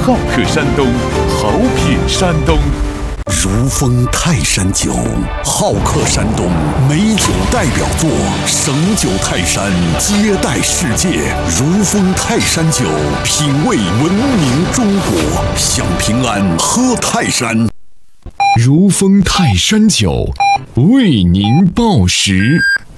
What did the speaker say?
好客山东，好品山东。 如风泰山酒，好客山东，美酒代表作，省酒泰山，接待世界。如风泰山酒，品味文明中国，享平安，喝泰山。 如风泰山酒，为您报时。